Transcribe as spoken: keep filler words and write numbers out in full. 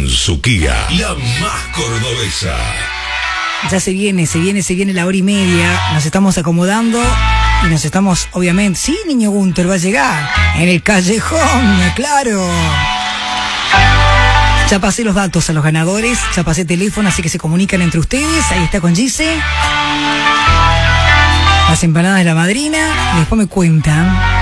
su Kia, la más cordobesa. Ya se viene, se viene, se viene la hora y media. Nos estamos acomodando y nos estamos, obviamente. Sí, niño Gunter va a llegar en el callejón, claro. Ya pasé los datos a los ganadores, ya pasé teléfono, así que se comunican entre ustedes. Ahí está con Gise. Las empanadas de la madrina. Y después me cuentan